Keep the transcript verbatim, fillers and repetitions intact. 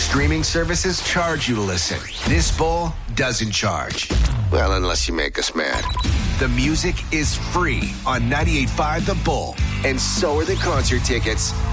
Streaming services charge you to listen. This bowl doesn't charge. Well, unless you make us mad. The music is free on ninety-eight point five The Bull. And so are the concert tickets.